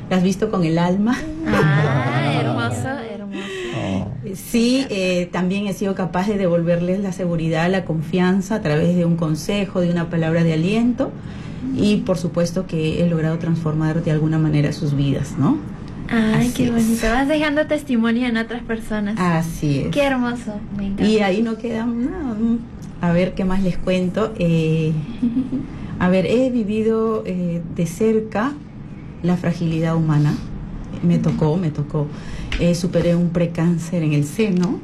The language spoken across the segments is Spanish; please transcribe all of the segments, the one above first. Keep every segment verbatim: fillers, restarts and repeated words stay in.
la has visto con el alma. Ah, hermoso, hermoso. Oh. Sí, eh, también he sido capaz de devolverles la seguridad, la confianza a través de un consejo, de una palabra de aliento, y por supuesto que he logrado transformar de alguna manera sus vidas, ¿no? Ay, Así qué es. bonito. Vas dejando testimonio en otras personas. Así es. Qué hermoso, me encanta. Y ahí no queda nada. A ver qué más les cuento. Eh, a ver, he vivido eh, de cerca la fragilidad humana. Me tocó, me tocó. Eh, superé un precáncer en el seno,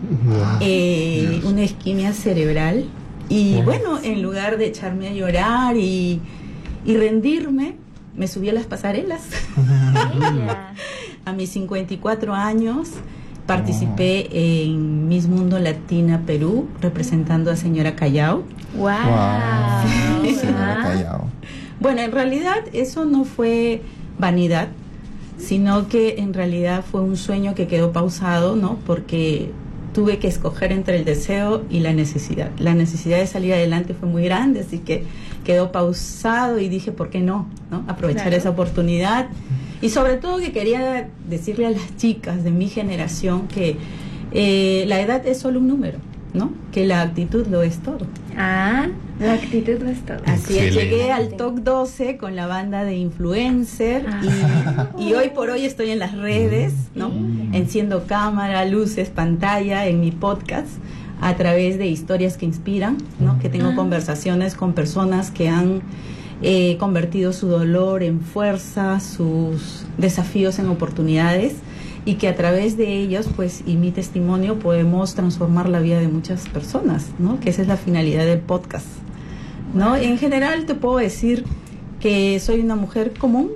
eh, una isquemia cerebral. Y Wow. bueno, en lugar de echarme a llorar y, y rendirme, me subí a las pasarelas. Ella. A mis cincuenta y cuatro años participé en Miss Mundo Latina Perú, representando a señora Callao. Wow. Wow. Wow. Señora Callao. Bueno, en realidad eso no fue vanidad, sino que en realidad fue un sueño que quedó pausado, ¿no? Porque tuve que escoger entre el deseo y la necesidad. La necesidad de salir adelante fue muy grande, así que quedó pausado y dije, ¿por qué no? ¿No? Aprovechar Claro. esa oportunidad. Y sobre todo que quería decirle a las chicas de mi generación que eh, la edad es solo un número, ¿no? Que la actitud lo es todo. Ah, la actitud no es todo. Así es, Excelente. llegué al top doce con la banda de Influencer Ah. y, y hoy por hoy estoy en las redes, ¿no? Enciendo cámara, luces, pantalla en mi podcast a través de historias que inspiran, ¿no? Que tengo Ah. conversaciones con personas que han eh, convertido su dolor en fuerza, sus desafíos en oportunidades, y que a través de ellos, pues, y mi testimonio, podemos transformar la vida de muchas personas, ¿no? Que esa es la finalidad del podcast, ¿no? En general te puedo decir que soy una mujer común,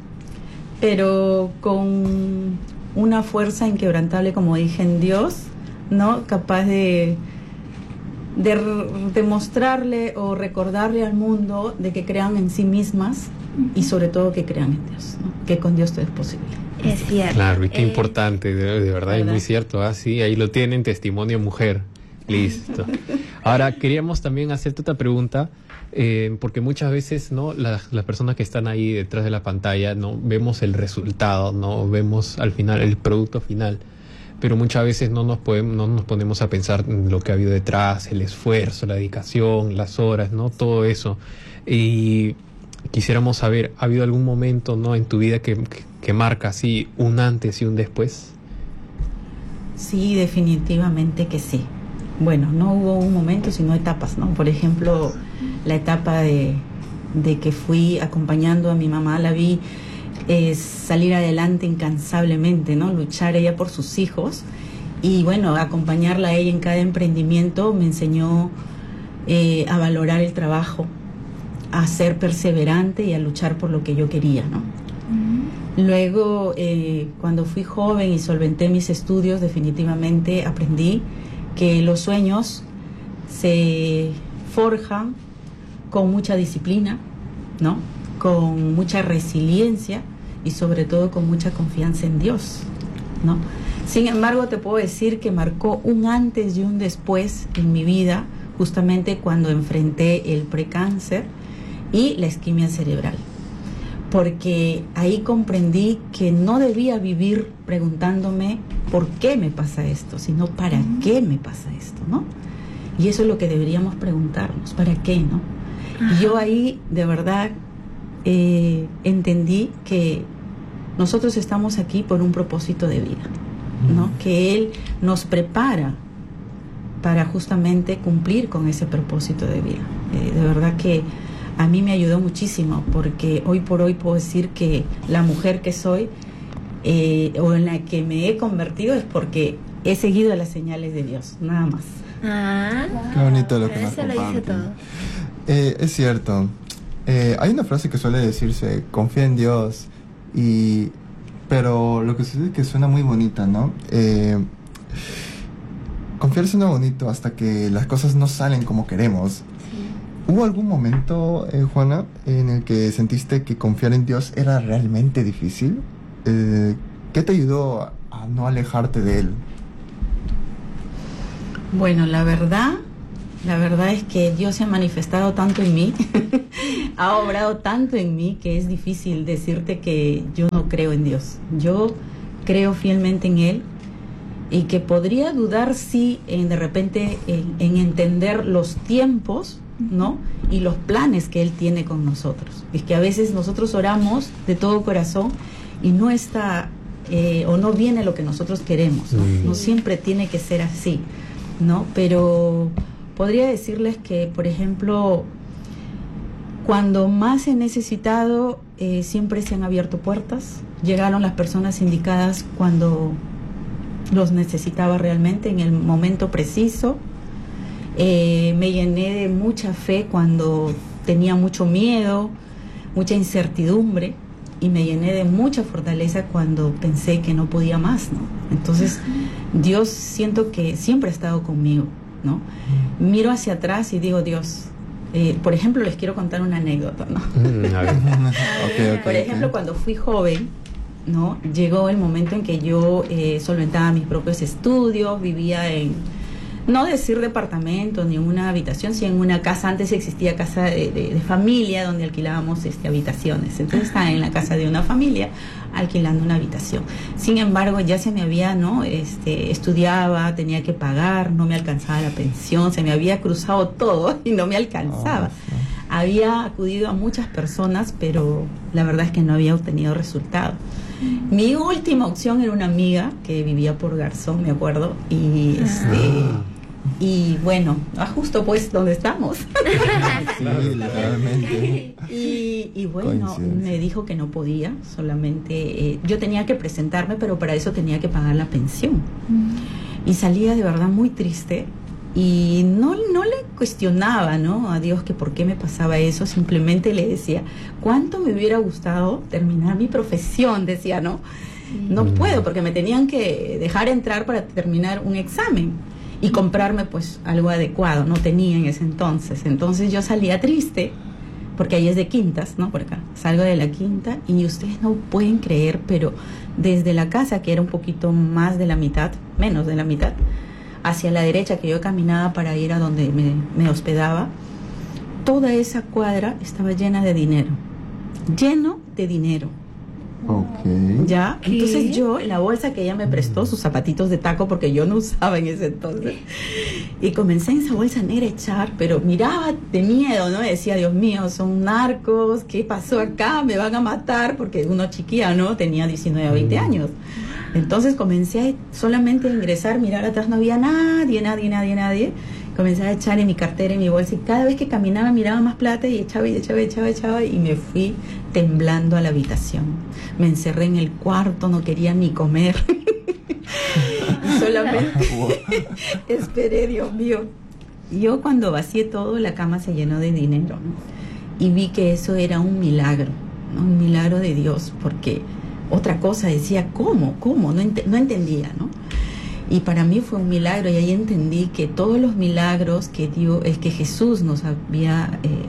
pero con una fuerza inquebrantable, como dije, en Dios, ¿no? Capaz de de r- demostrarle o recordarle al mundo de que crean en sí mismas y sobre todo que crean en Dios, ¿no? Que con Dios todo es posible. Es cierto. Claro, y qué Eh, importante, de, de verdad, y ¿Verdad? muy cierto. Ah, sí, ahí lo tienen, testimonio mujer. Listo. Ahora, queríamos también hacerte otra pregunta, eh, porque muchas veces, ¿no? Las, las personas que están ahí detrás de la pantalla, ¿no? Vemos el resultado, ¿no? Vemos al final el producto final, pero muchas veces no nos podemos, no nos ponemos a pensar en lo que ha habido detrás, el esfuerzo, la dedicación, las horas, ¿no? Todo eso. Y quisiéramos saber, ¿ha habido algún momento, ¿no? en tu vida que, que, que marca así un antes y un después? Sí, definitivamente que sí. Bueno, no hubo un momento, sino etapas, ¿no? Por ejemplo, la etapa de, de que fui acompañando a mi mamá, la vi eh, salir adelante incansablemente, ¿no? Luchar ella por sus hijos. Y bueno, acompañarla a ella en cada emprendimiento me enseñó eh, a valorar el trabajo, a ser perseverante y a luchar por lo que yo quería, ¿no? Luego, eh, cuando fui joven y solventé mis estudios, definitivamente aprendí que los sueños se forjan con mucha disciplina, ¿no? Con mucha resiliencia y sobre todo con mucha confianza en Dios, ¿no? Sin embargo, te puedo decir que marcó un antes y un después en mi vida, justamente cuando enfrenté el precáncer y la isquemia cerebral. Porque ahí comprendí que no debía vivir preguntándome por qué me pasa esto, sino para qué me pasa esto, ¿no? Y eso es lo que deberíamos preguntarnos, ¿para qué, no? Y yo ahí, de verdad, eh, entendí que nosotros estamos aquí por un propósito de vida, ¿no? Que Él nos prepara para justamente cumplir con ese propósito de vida. Eh, de verdad que a mí me ayudó muchísimo, porque hoy por hoy puedo decir que la mujer que soy eh, o en la que me he convertido es porque he seguido las señales de Dios, nada más. Ah, Qué bonito lo que nos eso lo dice comparten. todo. Eh, es cierto. Eh, hay una frase que suele decirse, confía en Dios, y pero lo que sucede es que suena muy bonita, ¿no? Eh, confiar suena bonito hasta que las cosas no salen como queremos. ¿Hubo algún momento, eh, Juana, en el que sentiste que confiar en Dios era realmente difícil? Eh, ¿Qué te ayudó a, a no alejarte de Él? Bueno, la verdad La verdad es que Dios se ha manifestado tanto en mí, ha obrado tanto en mí, que es difícil decirte que yo no creo en Dios. Yo creo fielmente en Él, y que podría dudar, sí, en, de repente en, en entender los tiempos, ¿no? Y los planes que Él tiene con nosotros. Es que a veces nosotros oramos de todo corazón y no está, eh, o no viene lo que nosotros queremos, ¿no? Mm. No siempre tiene que ser así, ¿no? Pero podría decirles que, por ejemplo, cuando más he necesitado, eh, siempre se han abierto puertas. Llegaron las personas indicadas cuando los necesitaba realmente, en el momento preciso. Eh, me llené de mucha fe cuando tenía mucho miedo, mucha incertidumbre, y me llené de mucha fortaleza cuando pensé que no podía más, ¿no? Entonces, Dios, siento que siempre ha estado conmigo, ¿no? Miro hacia atrás y digo, Dios, eh, por ejemplo, les quiero contar una anécdota, ¿no? Mm, a ver. Ok, ok, Por ejemplo, ok. cuando fui joven, ¿no? Llegó el momento en que yo eh, solventaba mis propios estudios, vivía en, no decir departamento ni en una habitación, sino en una casa. Antes existía casa de, de, de familia, donde alquilábamos este, habitaciones. Entonces estaba en la casa de una familia alquilando una habitación. Sin embargo, ya se me había, ¿no? Este, estudiaba, tenía que pagar, no me alcanzaba la pensión, se me había cruzado todo y no me alcanzaba. Oh, sí. Había acudido a muchas personas, pero la verdad es que no había obtenido resultado. Mi última opción era una amiga que vivía por Garzón, me acuerdo, y este y bueno, ah, justo pues donde estamos. Sí, literalmente. Y, y bueno, Coincidencia. me dijo que no podía, solamente eh, yo tenía que presentarme, pero para eso tenía que pagar la pensión. Y salía de verdad muy triste, y no, no le cuestionaba, ¿no?, a Dios que por qué me pasaba eso. Simplemente le decía cuánto me hubiera gustado terminar mi profesión, decía, ¿no? No Mm. puedo, porque me tenían que dejar entrar para terminar un examen y comprarme pues algo adecuado, no tenía en ese entonces. Entonces yo salía triste, porque ahí es de quintas, ¿no? Por acá. Salgo de la quinta y ustedes no pueden creer, pero desde la casa, que era un poquito más de la mitad, menos de la mitad, hacia la derecha, que yo caminaba para ir a donde me, me hospedaba, toda esa cuadra estaba llena de dinero, lleno de dinero. Ok. Ya, ¿Qué? entonces yo, la bolsa que ella me prestó, sus zapatitos de taco, porque yo no usaba en ese entonces, y comencé en esa bolsa negra a echar, pero miraba de miedo, ¿no? Decía, Dios mío, son narcos, ¿qué pasó acá? Me van a matar, porque uno chiquilla, ¿no? Tenía diecinueve a veinte años. Entonces comencé a solamente a ingresar, mirar atrás, no había nadie, nadie, nadie, nadie. Comencé a echar en mi cartera, en mi bolsa, y cada vez que caminaba miraba más plata y echaba y echaba, echaba, echaba, y me fui temblando a la habitación. Me encerré en el cuarto, no quería ni comer. Y solamente esperé, Dios mío. Yo cuando vacié todo, la cama se llenó de dinero, ¿no? Y vi que eso era un milagro, ¿no? Un milagro de Dios, porque otra cosa decía, ¿cómo? ¿Cómo? No, ent- no entendía, ¿no? Y para mí fue un milagro, y ahí entendí que todos los milagros que Dios, es que Jesús nos había eh,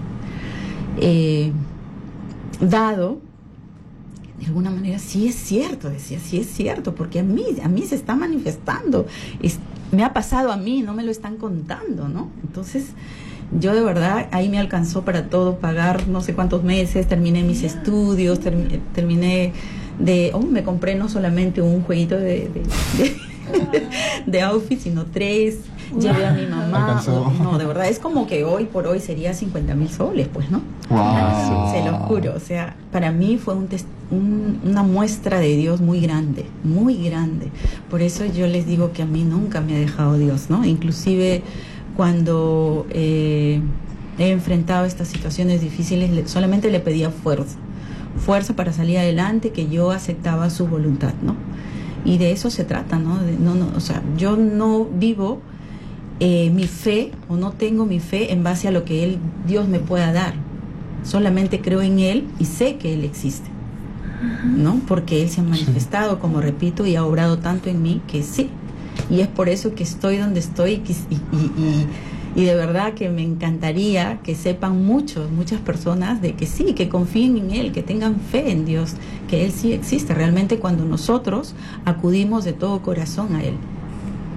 eh, dado, de alguna manera sí es cierto, decía, sí es cierto, porque a mí, a mí se está manifestando, es, me ha pasado a mí, no me lo están contando, ¿no? Entonces, yo de verdad, ahí me alcanzó para todo, pagar no sé cuántos meses, terminé mis estudios, termi- terminé de, oh, me compré no solamente un jueguito de, de, de, de outfit, sino tres, llevé a mi mamá, Alcanzó. no, de verdad, es como que hoy por hoy sería cincuenta mil soles, pues, ¿no? Wow. Se lo juro, o sea, para mí fue un tes- un- una muestra de Dios muy grande, muy grande. Por eso yo les digo que a mí nunca me ha dejado Dios, ¿no? Inclusive cuando eh, he enfrentado estas situaciones difíciles, le- solamente le pedía fuerza, fuerza para salir adelante, que yo aceptaba su voluntad, ¿no? Y de eso se trata, ¿no? De- no, no, o sea, yo no vivo eh, mi fe, o no tengo mi fe en base a lo que él, Dios me pueda dar. Solamente creo en Él y sé que Él existe, ¿no? Porque Él se ha manifestado, como repito, y ha obrado tanto en mí que sí. Y es por eso que estoy donde estoy, y, y, y, y de verdad que me encantaría que sepan muchos, muchas personas de que sí, que confíen en Él, que tengan fe en Dios, que Él sí existe realmente cuando nosotros acudimos de todo corazón a Él.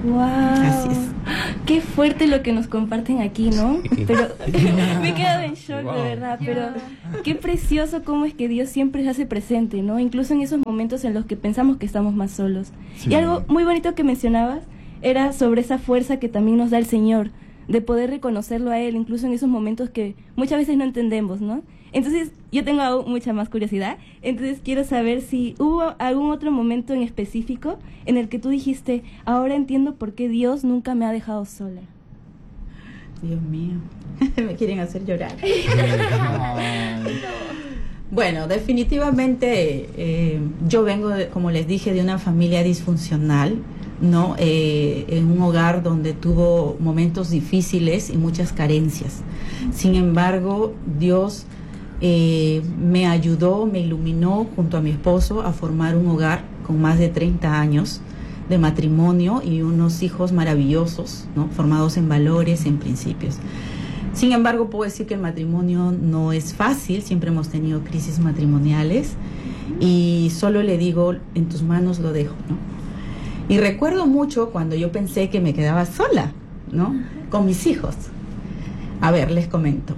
Wow. Así es. Qué fuerte lo que nos comparten aquí, ¿no? Sí. Pero me he quedado en shock, Wow. de verdad. Pero qué precioso cómo es que Dios siempre se hace presente, ¿no? Incluso en esos momentos en los que pensamos que estamos más solos. Sí. Y algo muy bonito que mencionabas era sobre esa fuerza que también nos da el Señor, de poder reconocerlo a Él, incluso en esos momentos que muchas veces no entendemos, ¿no? Entonces, yo tengo aún mucha más curiosidad. Entonces, quiero saber si hubo algún otro momento en específico en el que tú dijiste, ahora entiendo por qué Dios nunca me ha dejado sola. Dios mío, me quieren hacer llorar. Ay. Bueno, definitivamente eh, yo vengo, de, como les dije, de una familia disfuncional, ¿no? Eh, en un hogar donde tuvo momentos difíciles y muchas carencias. Sin embargo, Dios eh, me ayudó, me iluminó junto a mi esposo a formar un hogar con más de treinta años de matrimonio y unos hijos maravillosos, ¿no? Formados en valores, en principios. Sin embargo, puedo decir que el matrimonio no es fácil, siempre hemos tenido crisis matrimoniales y solo le digo, en tus manos lo dejo, ¿no? Y recuerdo mucho cuando yo pensé que me quedaba sola, ¿no? Con mis hijos. A ver, les comento.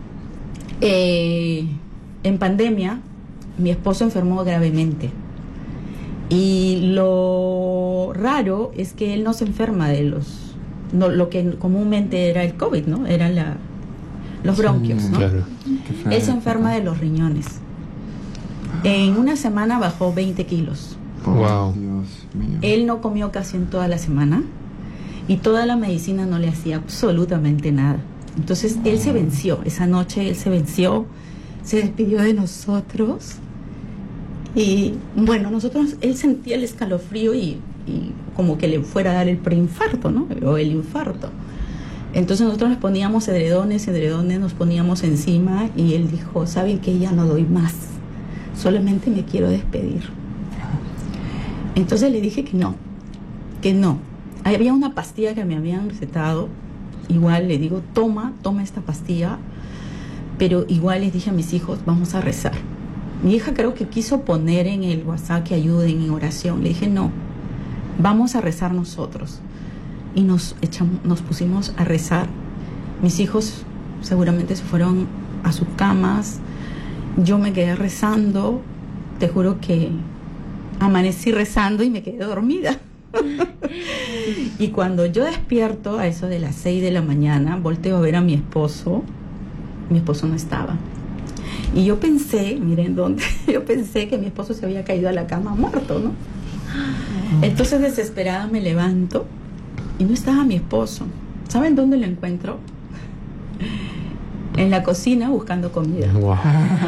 Eh, en pandemia, mi esposo enfermó gravemente. Y lo raro es que él no se enferma de los... No, lo que comúnmente era el COVID, ¿no? Eran la, los bronquios, Sí, ¿no? Claro. Qué feo. Él se enferma de los riñones. En una semana bajó veinte kilos. Por Wow. Dios mío. Él no comió casi en toda la semana y toda la medicina no le hacía absolutamente nada. Entonces él se venció, esa noche él se venció, se despidió de nosotros y bueno, nosotros, él sentía el escalofrío y, y como que le fuera a dar el preinfarto, ¿no? O el infarto. Entonces nosotros nos poníamos edredones, edredones, nos poníamos encima y él dijo, ¿saben qué? Ya no doy más, solamente me quiero despedir. Entonces le dije que no, que no. Había una pastilla que me habían recetado, igual le digo, toma, toma esta pastilla, pero igual les dije a mis hijos, vamos a rezar. Mi hija creo que quiso poner en el WhatsApp que ayuden en oración, le dije no, vamos a rezar nosotros. Y nos, echamos, nos pusimos a rezar. Mis hijos seguramente se fueron a sus camas, yo me quedé rezando, te juro que amanecí rezando y me quedé dormida. Y cuando yo despierto a eso de las seis de la mañana, volteo a ver a mi esposo, mi esposo no estaba. Y yo pensé, miren dónde, yo pensé que mi esposo se había caído a la cama muerto, ¿no? Entonces desesperada me levanto y no estaba mi esposo. ¿Saben dónde lo encuentro? En la cocina buscando comida. Wow.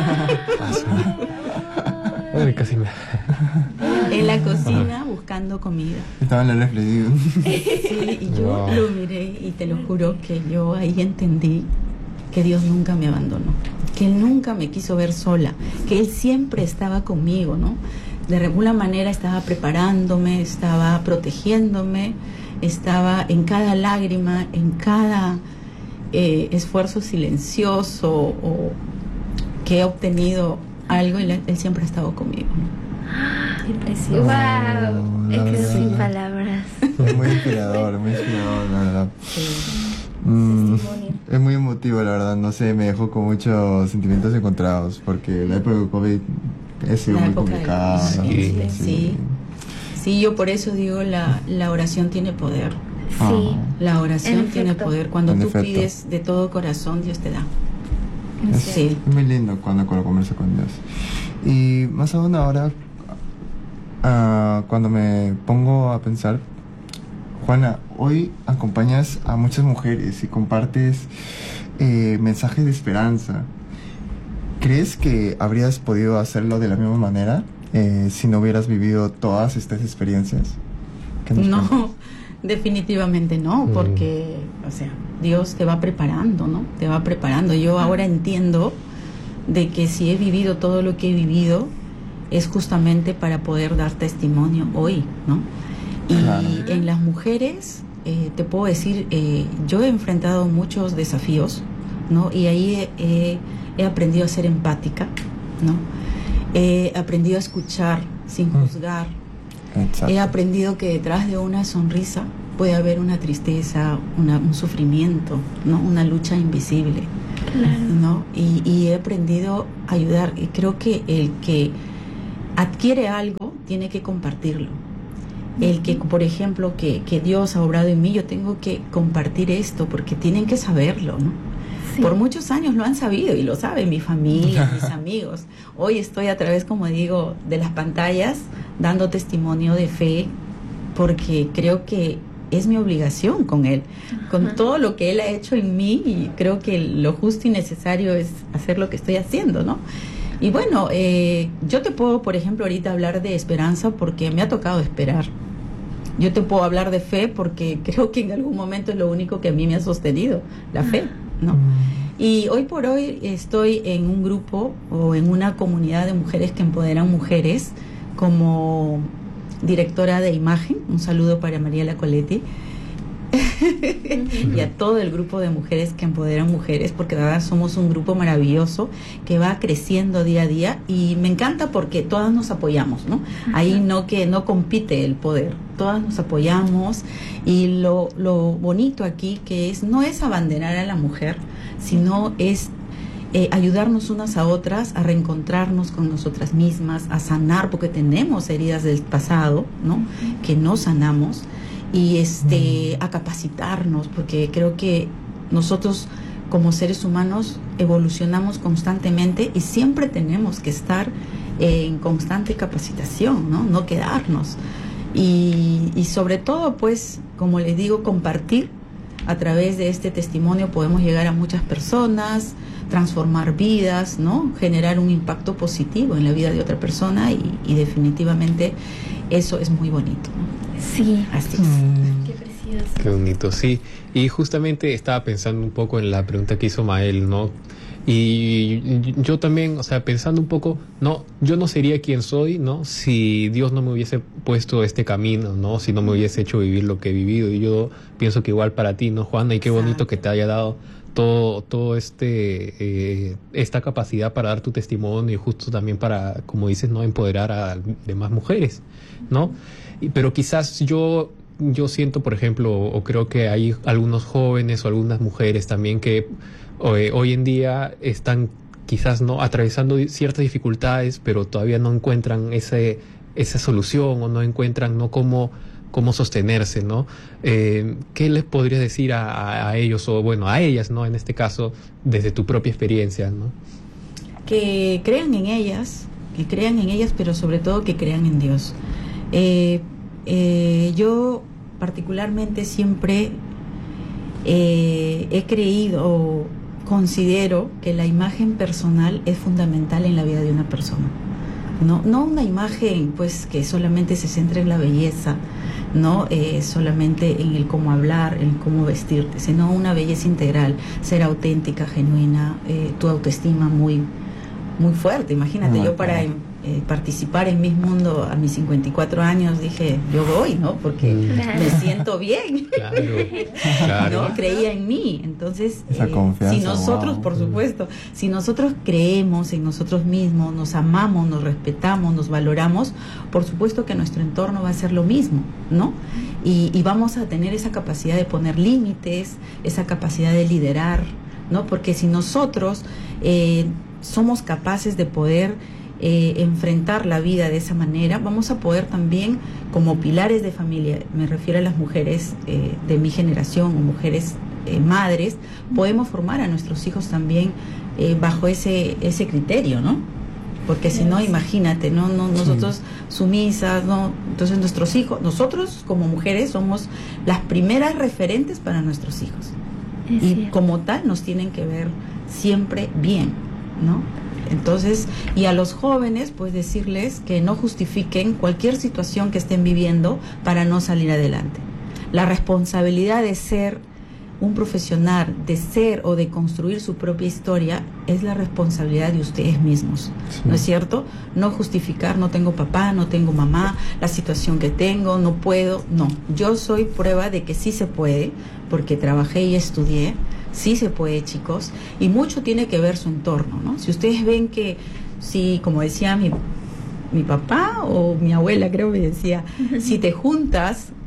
Uy, casi me... En la cocina buscando comida. Estaba en el refri. Sí, y yo Wow. lo miré y te lo juro que yo ahí entendí que Dios nunca me abandonó, que Él nunca me quiso ver sola, que Él siempre estaba conmigo, ¿no? De alguna manera estaba preparándome, estaba protegiéndome, estaba en cada lágrima, en cada eh, esfuerzo silencioso o que he obtenido algo, Él, él siempre ha estado conmigo, ¿no? Qué precioso. Oh, Wow. la Es que verdad. sin palabras. Es muy inspirador, muy inspirador, la verdad. Sí. Mm, Testimonio. es muy emotivo, la verdad. No sé, me dejó con muchos sentimientos encontrados porque la época de COVID ha sido La muy época de complicada. Sí. ¿no? Sí. Sí, yo por eso digo, la, la oración tiene poder. Sí. La oración En tiene efecto. poder. Cuando En tú efecto. pides de todo corazón, Dios te da. Es, Sí. es muy lindo cuando, cuando converso con Dios. Y más aún ahora, ah, cuando me pongo a pensar, Juana, hoy acompañas a muchas mujeres y compartes eh, mensajes de esperanza. ¿Crees que habrías podido hacerlo de la misma manera eh, si no hubieras vivido todas estas experiencias? ¿Qué nos cuentas? No, definitivamente no, Mm. porque, o sea, Dios te va preparando, ¿no? Te va preparando. Yo ahora entiendo de que si he vivido todo lo que he vivido es justamente para poder dar testimonio hoy, ¿no? Y Claro. en las mujeres, eh, te puedo decir, eh, yo he enfrentado muchos desafíos, ¿no? Y ahí he, he- he aprendido a ser empática, ¿no? He aprendido a escuchar sin Mm. juzgar. Exacto. He aprendido que detrás de una sonrisa puede haber una tristeza, una, un sufrimiento, ¿no? Una lucha invisible. Claro. ¿No? Y, y he aprendido a ayudar. Y creo que el que adquiere algo tiene que compartirlo. El que, por ejemplo, que, que Dios ha obrado en mí, yo tengo que compartir esto porque tienen que saberlo, ¿no? Sí. Por muchos años lo han sabido y lo sabe mi familia, mis amigos. Hoy estoy a través, como digo, de las pantallas dando testimonio de fe porque creo que es mi obligación con Él, Ajá. con todo lo que Él ha hecho en mí, y creo que lo justo y necesario es hacer lo que estoy haciendo, ¿no? Y bueno, eh, yo te puedo, por ejemplo, ahorita hablar de esperanza porque me ha tocado esperar. Yo te puedo hablar de fe porque creo que en algún momento es lo único que a mí me ha sostenido, la fe, ¿no? Y hoy por hoy estoy en un grupo o en una comunidad de mujeres que empoderan mujeres como directora de imagen. Un saludo para Mariela Coletti y a todo el grupo de mujeres que empoderan mujeres, porque de verdad somos un grupo maravilloso que va creciendo día a día, y me encanta porque todas nos apoyamos, ¿no? Ahí no que no compite el poder, todas nos apoyamos, y lo, lo bonito aquí que es, no es abanderar a la mujer, sino es Eh, ayudarnos unas a otras a reencontrarnos con nosotras mismas, a sanar, porque tenemos heridas del pasado, ¿no? Que no sanamos, y este a capacitarnos, porque creo que nosotros como seres humanos evolucionamos constantemente y siempre tenemos que estar eh, en constante capacitación, ¿no? No quedarnos. Y, y sobre todo, pues, como les digo, compartir. A través de este testimonio podemos llegar a muchas personas, transformar vidas, ¿no? Generar un impacto positivo en la vida de otra persona, y, y definitivamente eso es muy bonito, ¿no? Sí. Así es. Mm. Qué precioso. Qué bonito, sí. Y justamente estaba pensando un poco en la pregunta que hizo Mael, ¿no? Y yo también, o sea, pensando un poco, no, yo no sería quien soy, ¿no? Si Dios no me hubiese puesto este camino, ¿no? Si no me hubiese hecho vivir lo que he vivido. Y yo pienso que igual para ti, ¿no, Juana? Y qué bonito que te haya dado todo, todo este, eh, esta capacidad para dar tu testimonio, y justo también para, como dices, ¿no? Empoderar a demás mujeres, ¿no? Y, pero quizás yo, yo siento, por ejemplo, o creo que hay algunos jóvenes o algunas mujeres también que Hoy, hoy en día están quizás no atravesando ciertas dificultades, pero todavía no encuentran ese, esa solución, o no encuentran no cómo, cómo sostenerse, ¿no? Eh, ¿Qué les podrías decir a, a, a ellos, o bueno, a ellas, ¿no? En este caso, desde tu propia experiencia, ¿no? Que crean en ellas, que crean en ellas, pero sobre todo que crean en Dios. Eh, eh, yo particularmente siempre eh, he creído, considero que la imagen personal es fundamental en la vida de una persona. No, no una imagen pues que solamente se centra en la belleza, no eh, solamente en el cómo hablar, en cómo vestirte, sino una belleza integral, ser auténtica, genuina, eh, tu autoestima muy, muy fuerte. Imagínate, muy yo para eh, participar en Miss Mundo a mis cincuenta y cuatro años dije, yo voy, ¿no? Porque claro. me siento bien. Claro, claro. ¿No? Creía en mí. Entonces, esa eh, confianza, si nosotros, wow. por supuesto, si nosotros creemos en nosotros mismos, nos amamos, nos respetamos, nos valoramos, por supuesto que nuestro entorno va a ser lo mismo, ¿no? Y, y vamos a tener esa capacidad de poner límites, esa capacidad de liderar, ¿no? Porque si nosotros eh, somos capaces de poder Eh, enfrentar la vida de esa manera, vamos a poder también, como pilares de familia, me refiero a las mujeres eh, de mi generación, o mujeres eh, madres, podemos formar a nuestros hijos también eh, bajo ese ese criterio, ¿no? Porque si no, imagínate, no, no nosotros sí. sumisas, no, entonces nuestros hijos, nosotros como mujeres somos las primeras referentes para nuestros hijos, es y cierto. Como tal nos tienen que ver siempre bien, ¿no? Entonces, y a los jóvenes, pues decirles que no justifiquen cualquier situación que estén viviendo para no salir adelante. La responsabilidad de ser un profesional, de ser o de construir su propia historia, es la responsabilidad de ustedes mismos, sí. ¿No es cierto? No justificar, no tengo papá, no tengo mamá, la situación que tengo, no puedo, no. Yo soy prueba de que sí se puede, porque trabajé y estudié. Sí se puede, chicos, y mucho tiene que ver su entorno, ¿no? Si ustedes ven que, sí, como decía mi, mi papá o mi abuela, creo que decía, si te juntas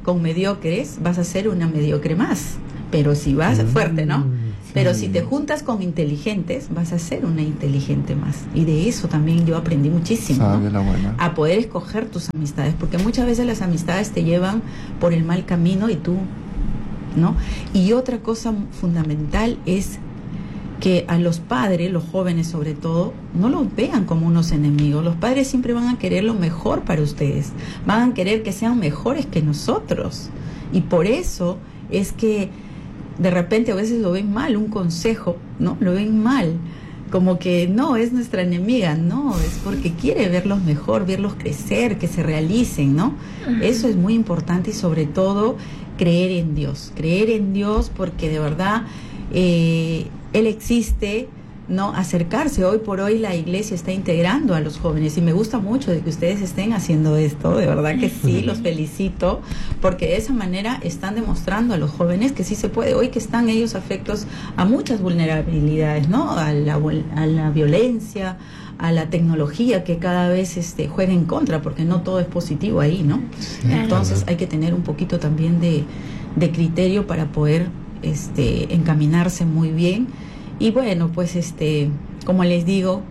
con mediocres, vas a ser una mediocre más. Pero si vas fuerte, ¿no? Pero si te juntas con inteligentes, vas a ser una inteligente más. Y de eso también yo aprendí muchísimo, Sabe ¿no? la buena. A poder escoger tus amistades, porque muchas veces las amistades te llevan por el mal camino y tú, ¿no? Y otra cosa fundamental es que a los padres, los jóvenes sobre todo, no los vean como unos enemigos. Los padres siempre van a querer lo mejor para ustedes, van a querer que sean mejores que nosotros. Y por eso es que de repente a veces lo ven mal, un consejo, ¿no? Lo ven mal, como que no, es nuestra enemiga, no, es porque quiere verlos mejor, verlos crecer, que se realicen, ¿no? Uh-huh. Eso es muy importante y sobre todo creer en Dios, creer en Dios porque de verdad eh, Él existe, ¿no? Acercarse. Hoy por hoy la iglesia está integrando a los jóvenes y me gusta mucho de que ustedes estén haciendo esto, de verdad que sí, los felicito, porque de esa manera están demostrando a los jóvenes que sí se puede. Hoy que están ellos afectos a muchas vulnerabilidades, ¿no? A la, a la violencia, a la tecnología que cada vez este, juega en contra, porque no todo es positivo ahí, ¿no? Sí, entonces hay que tener un poquito también de, de criterio para poder este, encaminarse muy bien. Y bueno, pues este, como les digo,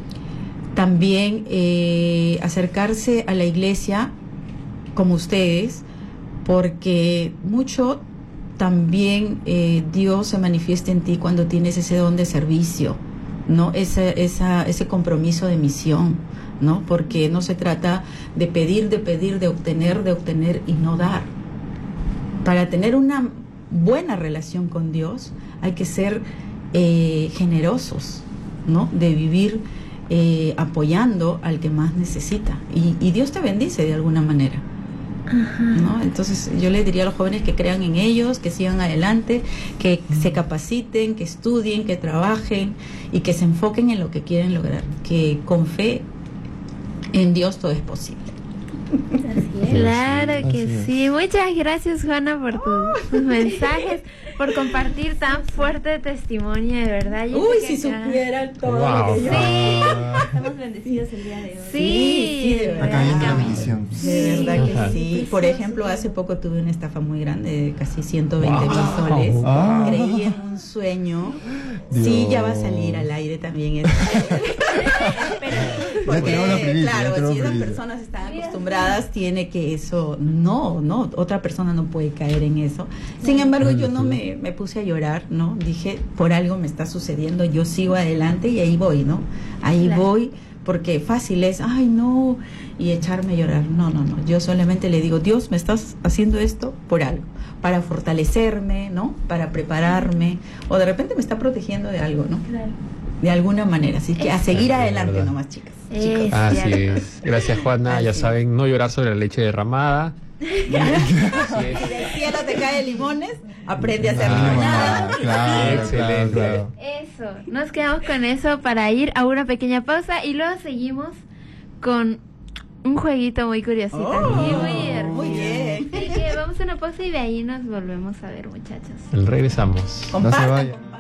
también eh, acercarse a la iglesia como ustedes, porque mucho también eh, Dios se manifiesta en ti cuando tienes ese don de servicio, ¿no? Esa, esa, ese compromiso de misión, ¿no? Porque no se trata de pedir, de pedir, de obtener, de obtener y no dar. Para tener una buena relación con Dios hay que ser Eh, generosos, ¿no? De vivir eh, apoyando al que más necesita y, y Dios te bendice de alguna manera, ¿no? Entonces yo les diría a los jóvenes que crean en ellos, que sigan adelante, que se capaciten, que estudien, que trabajen y que se enfoquen en lo que quieren lograr, que con fe en Dios todo es posible. Así es. Claro que Así sí. Es. Muchas gracias, Juana, por tus, tus mensajes, por compartir tan fuerte testimonio, de verdad. Yo Uy, sé si acá... supieran todo wow. lo que yo... Sí. Estamos bendecidos el día de hoy. Sí, sí, sí, de verdad. Acá hay una bendición. De verdad que Ajá. sí. Por ejemplo, hace poco tuve una estafa muy grande de casi ciento veinte mil Wow. soles. Ah. Creí en un sueño. Dios. Sí, ya va a salir al aire también esto. Ya tenemos la primicia, ya claro, tenemos si esas primicia. personas están acostumbradas, tiene que eso, no, no, otra persona no puede caer en eso. Sin embargo, yo no me, me puse a llorar, ¿no? Dije, por algo me está sucediendo, yo sigo adelante y ahí voy, ¿no? Ahí Claro. voy, porque fácil es, ay, no, y echarme a llorar. No, no, no, yo solamente le digo, Dios, me estás haciendo esto por algo, para fortalecerme, ¿no? Para prepararme, o de repente me está protegiendo de algo, ¿no? Claro. De alguna manera, así que a seguir Es adelante verdad. nomás, chicas. Es Chicos. Así cierto. es. Gracias, Juana. Así Ya es. saben, no llorar sobre la leche derramada. Así Si es. del cielo te caen limones, aprende a hacer Ah, limonada. Claro, claro, Excelente. claro. Eso, nos quedamos con eso para ir a una pequeña pausa y luego seguimos con un jueguito muy curiosito Oh, y muy divertido. muy bien. Así que vamos a una pausa y de ahí nos volvemos a ver, muchachos. Regresamos. No se Compartan. vayan.